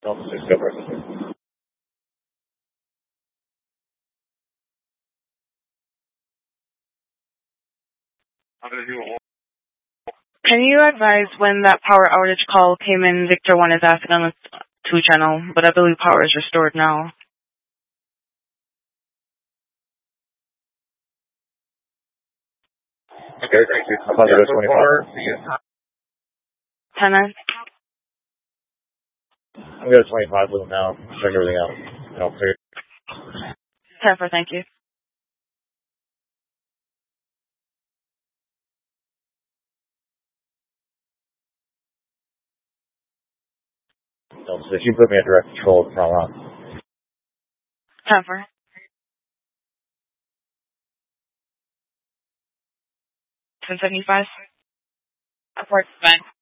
Delta 6, go for it. I'm going to do a Can you advise when that power outage call came in? Victor 1 is asking on the 2 channel, but I believe power is restored now. Okay, thank you. I'll go to 25. 10 9? I'm going to 25 with them now. Check everything out. And I'll clear. 10 4, thank you. Delta 6, you put me in direct control from now on. 10 4. 1075. Report, fine.